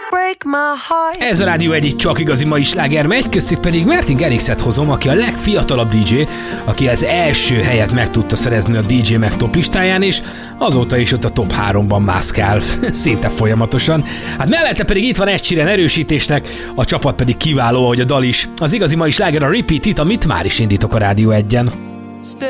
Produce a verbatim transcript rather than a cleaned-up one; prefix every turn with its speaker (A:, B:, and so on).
A: Ez a Rádió egy csak igazi mai sláger megy, köztük pedig Martin Garrixet hozom, aki a legfiatalabb dé dzsé, aki az első helyet meg tudta szerezni a dé dzsé Mag top listáján, és azóta is ott a top háromban mászkál szinte folyamatosan. Hát mellette pedig itt van Ed Sheeran erősítésnek, a csapat pedig kiváló, ahogy a dal is. Az igazi mai sláger a Repeat It, amit már is indítok a Rádió egyen.